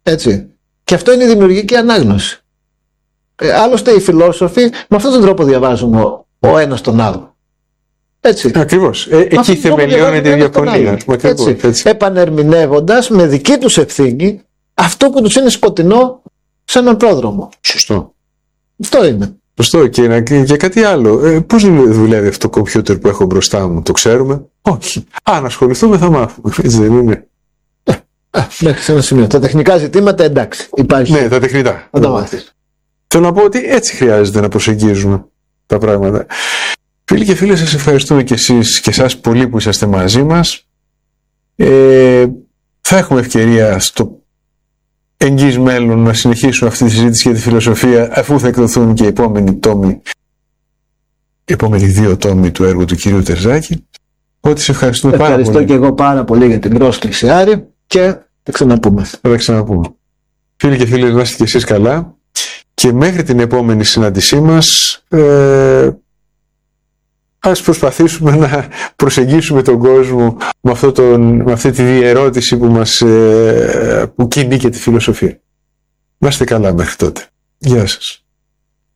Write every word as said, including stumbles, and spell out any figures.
Έτσι. Και αυτό είναι η δημιουργική ανάγνωση. Ε, άλλωστε οι φιλόσοφοι με αυτόν τον τρόπο διαβάζουν ο, ο ένας τον άλλο. Έτσι. Ακριβώς. Ε, εκεί θεμελιώνεται η διαφωνία. Έτσι. Έτσι. Επανερμηνεύοντας με δική τους ευθύνη αυτό που τους είναι σκοτεινό σε έναν πρόδρομο. Σωστό. Αυτό είναι. Σωστό. Και, και κάτι άλλο. Ε, πώς δουλεύει αυτό το κομπιούτερ που έχω μπροστά μου, το ξέρουμε? Όχι. Αν ασχοληθούμε θα μάθουμε. Έτσι δεν είναι? Μέχρι σε ένα σημείο. Τα τεχνικά ζητήματα εντάξει. Υπάρχει. Ναι, τα τεχνητά. Θα τα μάθεις. Θέλω να πω ότι έτσι χρειάζεται να προσεγγίζουμε τα πράγματα. Φίλοι και φίλες, σας ευχαριστούμε και εσείς και εσάς πολύ που είσαστε μαζί μας. Ε, θα έχουμε ευκαιρία στο εγγύς μέλλον να συνεχίσουμε αυτή τη συζήτηση για τη φιλοσοφία, αφού θα εκδοθούν και οι επόμενοι τόμοι, οι επόμενοι δύο τόμοι του έργου του κυρίου Τερζάκη. Οπότε σε ευχαριστούμε πάρα πολύ. Ευχαριστώ και εγώ πάρα πολύ για την πρόσκληση, Άρη, και θα ξαναπούμε. Θα τα ξαναπούμε. Φίλοι και φίλοι, να είστε και εσείς καλά. Και μέχρι την επόμενη συνάντησή μας, ε, ας προσπαθήσουμε να προσεγγίσουμε τον κόσμο με, αυτό τον, με αυτή τη διερώτηση που μας ε, που κινεί και τη φιλοσοφία. Να είστε καλά μέχρι τότε. Γεια σας.